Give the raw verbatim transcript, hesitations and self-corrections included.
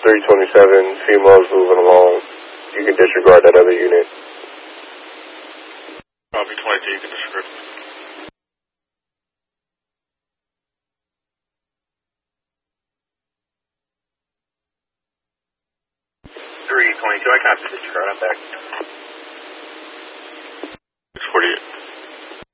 three twenty-seven, female's moving along. You can disregard that other unit. Copy twenty-two, you can disregard. three twenty-two, I copy disregard, I'm back.